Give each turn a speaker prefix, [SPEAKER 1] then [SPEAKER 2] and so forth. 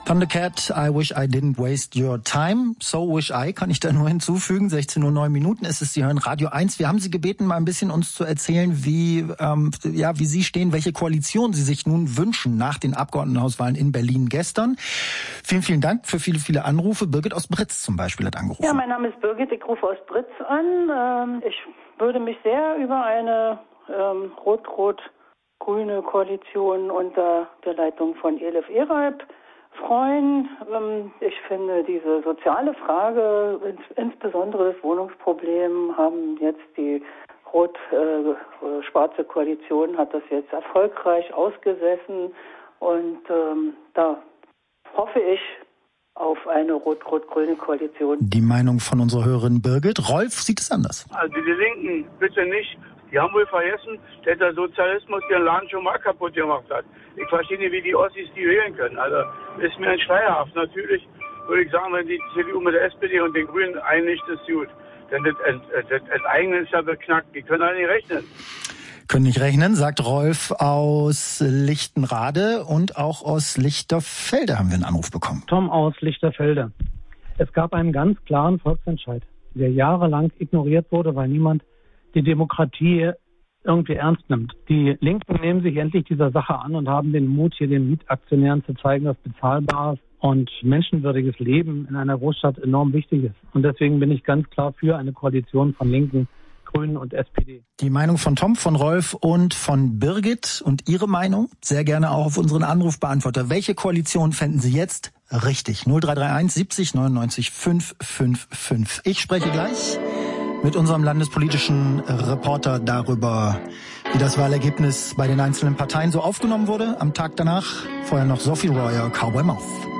[SPEAKER 1] Thundercat, I wish I didn't waste your time. So wish I, kann ich da nur hinzufügen. 16:09 ist es, Sie hören Radio 1. Wir haben Sie gebeten, mal ein bisschen uns zu erzählen, wie Sie stehen, welche Koalition Sie sich nun wünschen nach den Abgeordnetenhauswahlen in Berlin gestern. Vielen, vielen Dank für viele, viele Anrufe. Birgit aus Britz zum Beispiel hat angerufen.
[SPEAKER 2] Ja, mein Name ist Birgit, ich rufe aus Britz an. Ich würde mich sehr über eine rot-rot-grüne Koalition unter der Leitung von Elif Eralp freuen. Ich finde diese soziale Frage, insbesondere das Wohnungsproblem, haben jetzt die rot-schwarze Koalition hat das jetzt erfolgreich ausgesessen und da hoffe ich auf eine rot-rot-grüne Koalition.
[SPEAKER 1] Die Meinung von unserer Hörerin Birgit. Rolf sieht es anders.
[SPEAKER 3] Also die Linken, bitte nicht. Die haben wohl vergessen, dass der Sozialismus den Laden schon mal kaputt gemacht hat. Ich verstehe nicht, wie die Ossis die wählen können. Also ist mir ein schleierhaft. Natürlich würde ich sagen, wenn die CDU mit der SPD und den Grünen einigt, ist gut. Denn das Enteignen ist ja beknackt. Die können alle nicht rechnen.
[SPEAKER 1] Können nicht rechnen, sagt Rolf aus Lichtenrade, und auch aus Lichterfelde haben wir einen Anruf bekommen.
[SPEAKER 4] Tom aus Lichterfelde. Es gab einen ganz klaren Volksentscheid, der jahrelang ignoriert wurde, weil niemand die Demokratie irgendwie ernst nimmt. Die Linken nehmen sich endlich dieser Sache an und haben den Mut, hier den Mietaktionären zu zeigen, dass bezahlbares und menschenwürdiges Leben in einer Großstadt enorm wichtig ist. Und deswegen bin ich ganz klar für eine Koalition von Linken, Grünen und SPD.
[SPEAKER 1] Die Meinung von Tom, von Rolf und von Birgit und Ihre Meinung sehr gerne auch auf unseren Anrufbeantworter. Welche Koalition fänden Sie jetzt richtig? 0331 70 99 555. Ich spreche gleich mit unserem landespolitischen Reporter darüber, wie das Wahlergebnis bei den einzelnen Parteien so aufgenommen wurde am Tag danach. Vorher noch Sophie Royer, Cowboy Mouth.